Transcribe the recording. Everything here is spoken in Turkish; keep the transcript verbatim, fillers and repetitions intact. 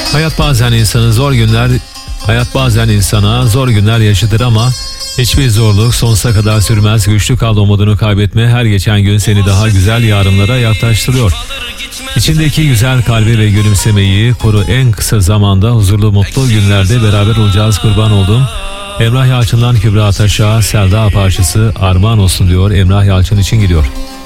Hayat bazen insanı zor günler, hayat bazen insana zor günler yaşatır ama hiçbir zorluk sonsuza kadar sürmez. Güçlü kal, umudunu kaybetme. Her geçen gün seni daha güzel yarınlara yaklaştırıyor. İçindeki güzel kalbi ve gülümsemeyi koru. En kısa zamanda huzurlu, mutlu günlerde beraber olacağız. Kurban oldum. Emrah Yalçın'dan Kübra Taş'a Selda parçası armağan olsun diyor. Emrah Yalçın için gidiyor.